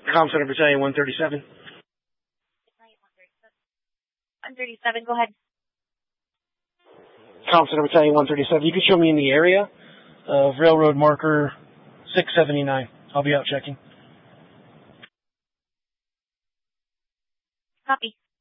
Com Center Battalion 137. 137, go ahead. Com Center Battalion 137. You can show me in the area of railroad marker 679. I'll be out checking. Copy.